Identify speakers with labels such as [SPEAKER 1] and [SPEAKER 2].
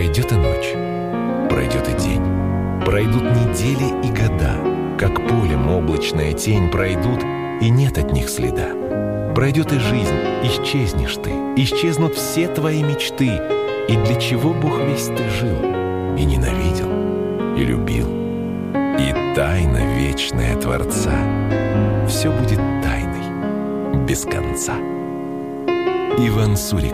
[SPEAKER 1] Пройдет и ночь, пройдет и день, пройдут недели и года, как полем облачная тень пройдут, и нет от них следа. Пройдет и жизнь, исчезнешь ты, исчезнут все твои мечты. И для чего, Бог весть, ты жил, и ненавидел, и любил? И тайна вечная Творца все будет тайной без конца. Иван Суриков.